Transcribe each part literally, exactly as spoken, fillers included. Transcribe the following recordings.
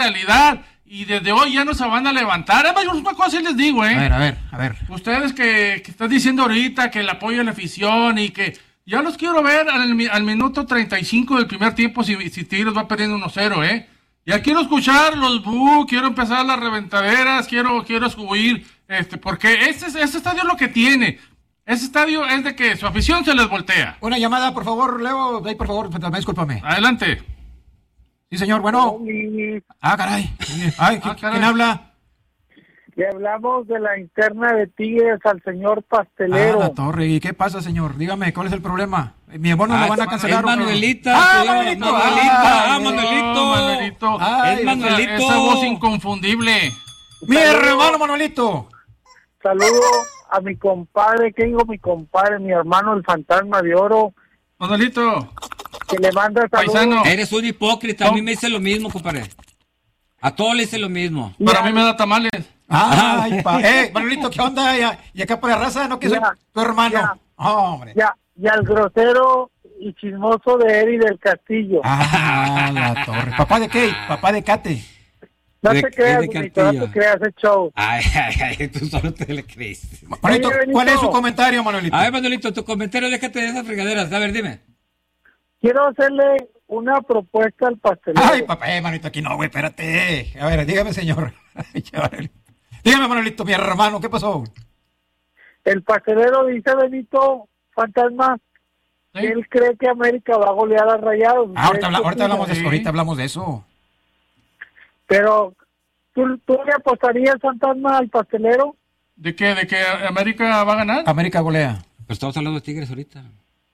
realidad. Y desde hoy ya no se van a levantar. Además, yo una cosa sí les digo, ¿eh? A ver, a ver, a ver. Ustedes que, que están diciendo ahorita que el apoyo a la afición y que... Ya los quiero ver al, al minuto treinta y cinco del primer tiempo si, si Tigres va perdiendo uno cero, ¿eh? Ya quiero escuchar los bu, quiero empezar las reventaderas, quiero quiero subir, este, porque este, este estadio es lo que tiene. Ese estadio es de que su afición se les voltea. Una llamada, por favor, Leo. Ahí, por favor, discúlpame. Adelante. Sí, señor, bueno. Ah, caray. Ay, Ah, caray. ¿quién habla? Le hablamos de la interna de Tigres al señor Pastelero. Ah, la torre. ¿Y qué pasa, señor? Dígame, ¿cuál es el problema? Mi abono Ah, lo van a cancelar. es Manuelita. Ah, señor, Manuelito. Manuelita. Ah, Ay, Manuelito. Manuelito. Ay, es Manuelito. Esa, esa voz inconfundible. Mi hermano Manuelito. Saludo a mi compadre, ¿qué digo mi compadre? Mi hermano el fantasma de oro, Manuelito. que le manda saludos. Paisano. Eres un hipócrita. A mí me dice lo mismo, compadre. A todos le dice lo mismo. Para mí me da tamales. Ay, pa. Eh, Manuelito, ¿qué onda? ¿Y, y acá por la raza? ¿No que soy Ya, tu hermano? ya. Oh, hombre. Ya, y al grosero y chismoso de Eri del Castillo. Ah, la torre. ¿Papá de qué? ¿Papá de Cate? No de- te creas, de bonito, no Castillo. te creas, es show. Ay, ay, ay, tú solo te le crees. Manuelito, Oye, Benito. ¿cuál es su comentario, Manuelito? A ver, Manuelito, tu comentario, déjate de esas fregaderas. A ver, dime. Quiero hacerle una propuesta al pastelero. Ay, papá, eh, Manuelito, aquí no, güey, espérate. A ver, dígame, señor. Dígame, Manuelito, mi hermano, ¿qué pasó? El pastelero dice, Benito, fantasma, ¿Sí? que él cree que América va a golear a Rayados. Ah, ahorita, habla- ¿Qué ahorita hablamos de opinas? eso, ahorita hablamos de eso. Pero, ¿tú, ¿tú le apostarías, fantasma, al pastelero? ¿De qué? ¿De que América va a ganar? América golea. Pues estamos hablando de Tigres ahorita.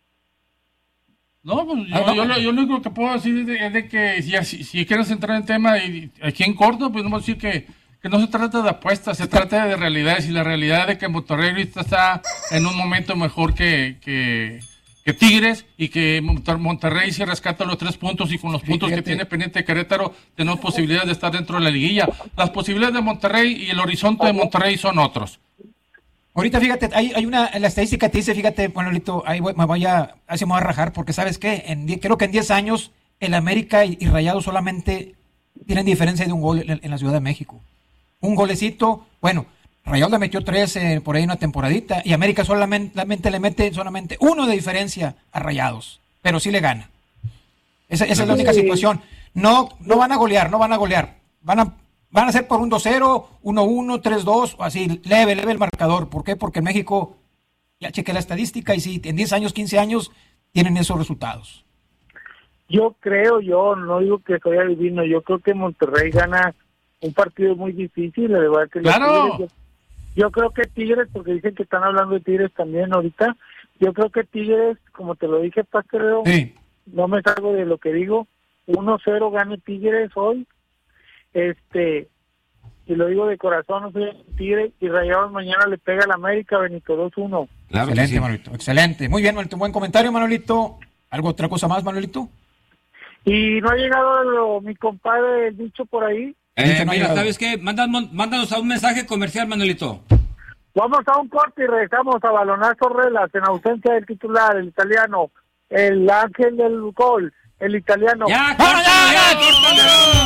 No, pues yo, Ah, no. yo, lo, yo lo único que puedo decir es de, es de que si, si, si quieres entrar en tema y aquí en corto, pues vamos a decir que, que no se trata de apuestas, se trata de realidades y la realidad es de que Monterrey ahorita está en un momento mejor que, que, que Tigres y que Monter- Monterrey si rescata los tres puntos y con los Sí, puntos que fíjate. tiene pendiente Querétaro tenemos posibilidades de estar dentro de la liguilla. Las posibilidades de Monterrey y el horizonte de Monterrey son otros. Ahorita, fíjate, hay, hay una, en la estadística te dice, fíjate, Manuelito, ahí voy- me voy a, así me voy a rajar, porque ¿sabes qué? En, die- creo que en diez años, el América y, y Rayados solamente tienen diferencia de un gol en, en la Ciudad de México. Un golecito, bueno, Rayados le metió tres eh, por ahí una temporadita, y América solamente, solamente le mete solamente uno de diferencia a Rayados, pero sí le gana. Esa, esa es la única Sí. situación. No, no van a golear, no van a golear. Van a, van a ser por un dos cero, uno uno, tres dos, o así, leve, leve el marcador. ¿Por qué? Porque en México, ya chequé la estadística, y sí, en diez años, quince años, tienen esos resultados. Yo creo, yo no digo que soy adivino, yo creo que Monterrey gana un partido muy difícil, de verdad que los ¡Claro! Tigres, yo, yo creo que Tigres, porque dicen que están hablando de Tigres también ahorita, yo creo que Tigres, como te lo dije, Pastelero, Sí. no me salgo de lo que digo, uno cero gane Tigres hoy, este, y lo digo de corazón, no soy Tigres, y Rayados mañana le pega a la América, Benito, dos uno. Claro que Excelente, sí. Manuelito, excelente. Muy bien, Manuelito, buen comentario, Manuelito. ¿Algo, otra cosa más, Manuelito? Y no ha llegado lo- mi compadre, el dicho por ahí. Eh, no ha mira, llegado. ¿sabes qué? Mándanos, mándanos a un mensaje comercial, Manuelito. Vamos a un corte y regresamos a Balonazo Relas en ausencia del titular, el italiano, el ángel del gol, el italiano. ¡Ya, ¡Vámonos, córtalo, ya, ya, ya! córtalo!